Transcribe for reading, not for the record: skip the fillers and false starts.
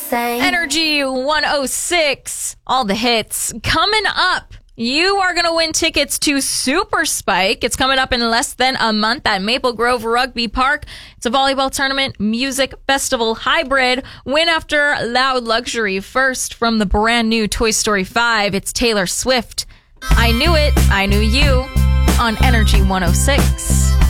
same. Energy 106. All the hits. Coming up, you are going to win tickets to Super Spike. It's coming up in less than a month at Maple Grove Rugby Park. It's a volleyball tournament, music festival hybrid. Win after Loud Luxury. First, from the brand new Toy Story 5, it's Taylor Swift. I Knew It, I Knew You on Energy 106.